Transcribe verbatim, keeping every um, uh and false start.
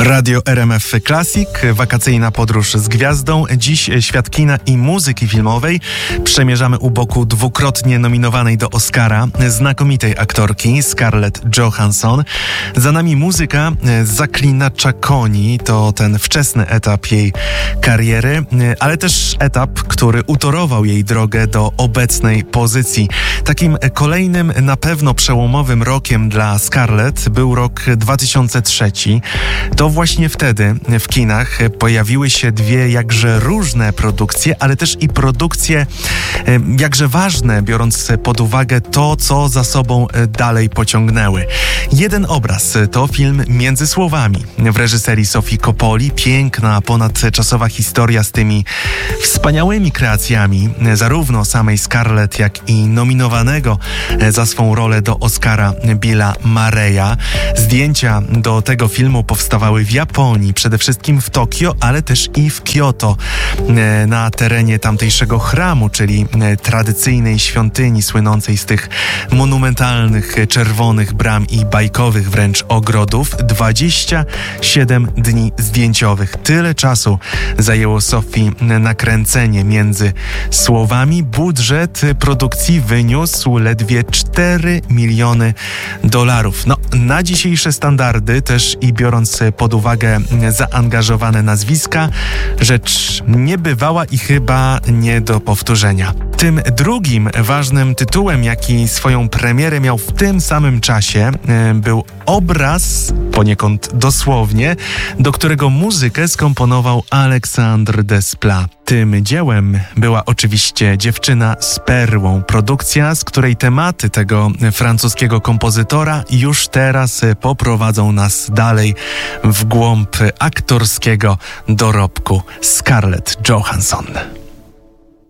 Radio R M F Classic, wakacyjna podróż z gwiazdą. Dziś świat kina i muzyki filmowej przemierzamy u boku dwukrotnie nominowanej do Oscara znakomitej aktorki Scarlett Johansson. Za nami muzyka Zaklinacza Koni, to ten wczesny etap jej kariery, ale też etap, który utorował jej drogę do obecnej pozycji. Takim kolejnym, na pewno przełomowym rokiem dla Scarlett był rok dwa tysiące trzeci. To właśnie wtedy w kinach pojawiły się dwie jakże różne produkcje, ale też i produkcje jakże ważne, biorąc pod uwagę to, co za sobą dalej pociągnęły. Jeden obraz to film Między słowami w reżyserii Sofii Coppoli. Piękna, ponadczasowa historia z tymi wspaniałymi kreacjami zarówno samej Scarlett, jak i nominowanego za swą rolę do Oscara Billa Murraya. Zdjęcia do tego filmu powstawały w Japonii, przede wszystkim w Tokio, ale też i w Kyoto, na terenie tamtejszego chramu, czyli tradycyjnej świątyni słynącej z tych monumentalnych, czerwonych bram i bajkowych wręcz ogrodów. dwadzieścia siedem dni zdjęciowych. Tyle czasu zajęło Sofii nakręcenie Między słowami. Budżet produkcji wyniósł ledwie cztery miliony dolarów. No, na dzisiejsze standardy też i biorąc pod uwagę zaangażowane nazwiska, rzecz niebywała i chyba nie do powtórzenia. Tym drugim ważnym tytułem, jaki swoją premierę miał w tym samym czasie, był obraz, poniekąd dosłownie, do którego muzykę skomponował Alexandre Desplat. Tym dziełem była oczywiście Dziewczyna z perłą, produkcja, z której tematy tego francuskiego kompozytora już teraz poprowadzą nas dalej w głąb aktorskiego dorobku Scarlett Johansson.